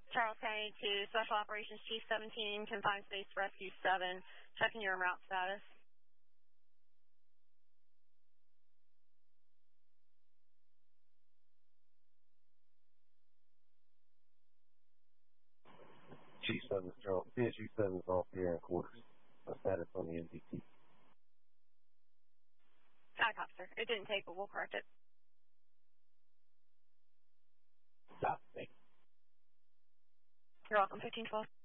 Charles County to Special Operations Chief 17, Confined Space Rescue 7, checking your en route status. Chief 7 Charles. CSU 7 is off the air in quarters. Status on the MDT. Copy, sir. It didn't take, but we'll correct it. Stop. Thanks. You're welcome. 1512.